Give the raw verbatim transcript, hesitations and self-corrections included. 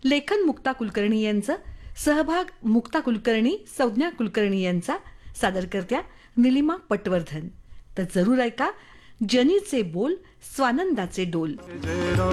लेखन मुक्ता कुलकर्णी यांचं, सहभाग मुक्ता कुलकर्णी, संज्ञा कुलकर्णी यांचा, सादरकर्त्या निलिमा पटवर्धन. तर जरूर ऐका जनीचे बोल स्वानंदाचे डोल.